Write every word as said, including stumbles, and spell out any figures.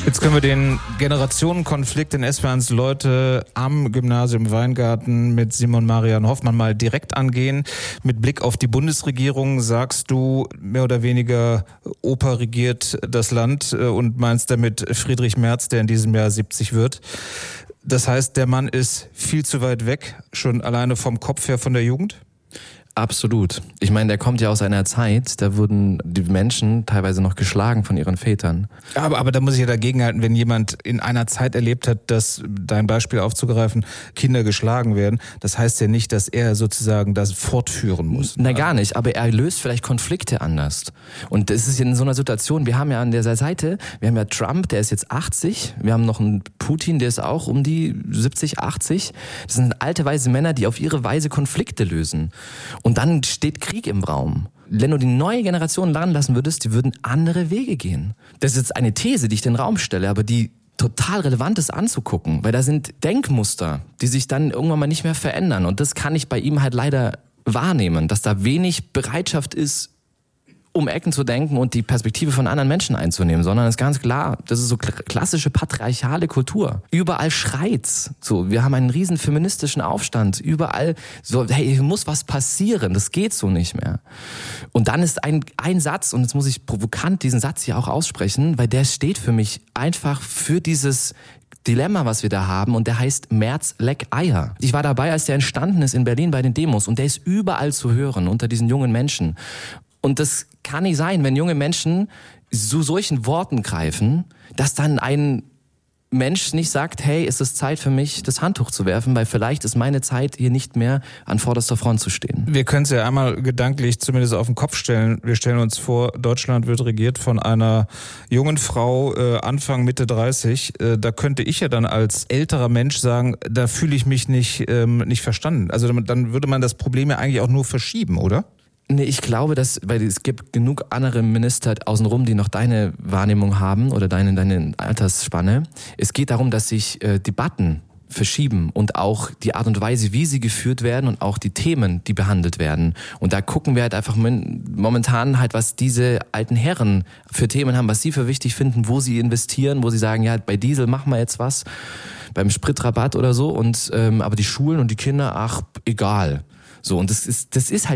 Jetzt können wir den Generationenkonflikt in S W R eins Leute am Gymnasium Weingarten mit Simon Marian Hoffmann mal direkt angehen. Mit Blick auf die Bundesregierung sagst du, mehr oder weniger Opa regiert das Land und meinst damit Friedrich Merz, der in diesem Jahr siebzig wird. Das heißt, der Mann ist viel zu weit weg, schon alleine vom Kopf her von der Jugend? Absolut. Ich meine, der kommt ja aus einer Zeit, da wurden die Menschen teilweise noch geschlagen von ihren Vätern. Aber, aber da muss ich ja dagegenhalten, wenn jemand in einer Zeit erlebt hat, dass, dein Beispiel aufzugreifen, Kinder geschlagen werden, das heißt ja nicht, dass er sozusagen das fortführen muss. Na gar nicht, aber er löst vielleicht Konflikte anders. Und das ist in so einer Situation, wir haben ja an der Seite, wir haben ja Trump, der ist jetzt achtzig, wir haben noch einen Putin, der ist auch um die siebzig, achtzig. Das sind alte, weise Männer, die auf ihre Weise Konflikte lösen. Und dann steht Krieg im Raum. Wenn du die neue Generation lernen lassen würdest, die würden andere Wege gehen. Das ist jetzt eine These, die ich in den Raum stelle, aber die total relevant ist anzugucken, weil da sind Denkmuster, die sich dann irgendwann mal nicht mehr verändern. Und das kann ich bei ihm halt leider wahrnehmen, dass da wenig Bereitschaft ist, um Ecken zu denken und die Perspektive von anderen Menschen einzunehmen, sondern es ist ganz klar, das ist so klassische patriarchale Kultur. Überall schreit's. So, wir haben einen riesen feministischen Aufstand. Überall so, hey, hier muss was passieren. Das geht so nicht mehr. Und dann ist ein, ein Satz, und jetzt muss ich provokant diesen Satz hier auch aussprechen, weil der steht für mich einfach für dieses Dilemma, was wir da haben, und der heißt Merz leck Eier. Ich war dabei, als der entstanden ist in Berlin bei den Demos, und der ist überall zu hören unter diesen jungen Menschen. Und das kann nicht sein, wenn junge Menschen zu solchen Worten greifen, dass dann ein Mensch nicht sagt, hey, ist es Zeit für mich, das Handtuch zu werfen, weil vielleicht ist meine Zeit, hier nicht mehr an vorderster Front zu stehen. Wir können es ja einmal gedanklich zumindest auf den Kopf stellen. Wir stellen uns vor, Deutschland wird regiert von einer jungen Frau, äh, Anfang, Mitte dreißig. Äh, da könnte ich ja dann als älterer Mensch sagen, da fühle ich mich nicht, ähm, nicht verstanden. Also dann würde man das Problem ja eigentlich auch nur verschieben, oder? Nee, ich glaube, dass, weil es gibt genug andere Minister außenrum, die noch deine Wahrnehmung haben oder deine, deine Altersspanne. Es geht darum, dass sich äh, Debatten verschieben und auch die Art und Weise, wie sie geführt werden und auch die Themen, die behandelt werden. Und da gucken wir halt einfach momentan halt, was diese alten Herren für Themen haben, was sie für wichtig finden, wo sie investieren, wo sie sagen, ja, bei Diesel machen wir jetzt was, beim Spritrabatt oder so. Und ähm, aber die Schulen und die Kinder, ach, egal. So, und das ist, das ist halt